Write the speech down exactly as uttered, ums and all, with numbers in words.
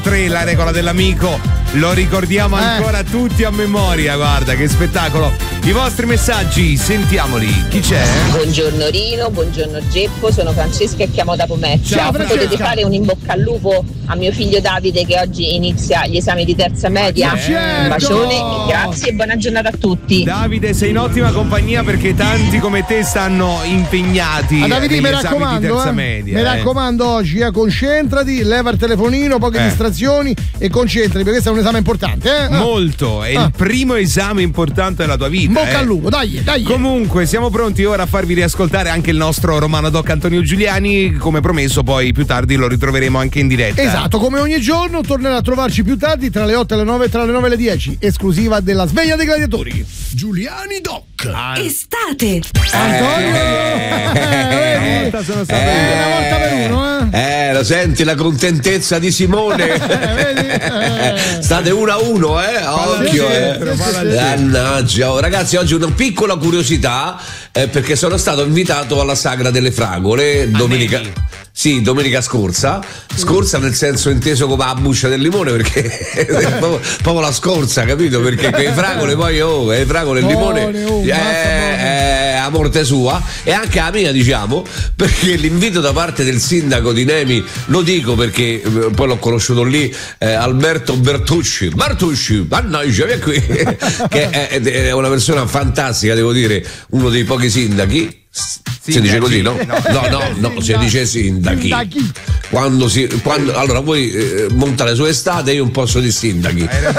tre, la regola dell'amico, lo ricordiamo Eh. ancora tutti a memoria, guarda che spettacolo. I vostri messaggi, sentiamoli, chi c'è? Buongiorno Rino, buongiorno Geppo, sono Francesca e chiamo da Pomeccia. Ciao, Francesca. Potete fare un in bocca al lupo a mio figlio Davide che oggi inizia gli esami di terza media? Ma certo. Un bacione, grazie e buona giornata a tutti. Davide, sei in ottima compagnia perché tanti come te stanno impegnati A Davide, negli mi esami di raccomando, terza eh, media. mi eh. raccomando oggi, eh, concentrati, leva il telefonino, poche Eh. distrazioni e concentrati perché questo è un esame importante. Eh? Molto, è Ah. il primo esame importante della tua vita. In bocca eh. al lupo, dai, dai. Comunque siamo pronti ora a farvi riascoltare anche il nostro Romano Doc Antonio Giuliani, come promesso poi più tardi lo ritroveremo anche in diretta. Esatto, come ogni giorno tornerà a trovarci più tardi tra le otto e le nove e tra le nove e le dieci, esclusiva della Sveglia dei Gladiatori. Giuliani Doc. Ah, Estate. Antonio! Eh, vedi? sono stato Eh, una volta per uno, eh? Eh, lo senti la contentezza di Simone? Eh, vedi? Eh. State uno a uno, eh? Occhio, sì, eh. sì, sì, sì. Mannaggia, oh, ragazzi, oggi una piccola curiosità, eh, perché sono stato invitato alla Sagra delle Fragole domenica. Nemi. Sì, domenica scorsa. Scorsa nel senso inteso come la buccia del limone, perché è proprio, proprio la scorsa, capito? Perché quei fragole poi, oh, le fragole e il limone Buone, oh, è, mazza buone. è a morte sua e anche a mia, diciamo, perché l'invito da parte del sindaco di Nemi, lo dico perché eh, poi l'ho conosciuto lì, eh, Alberto Bertucci, Bertucci, mannaggia, via qui, che è, è una persona fantastica, devo dire, uno dei pochi sindaci. Si dice così, no? No, no, no, si dice sindachi. Sindachi. Quando si, quando, allora voi eh, monta le sue estate, io un posto di sindachi.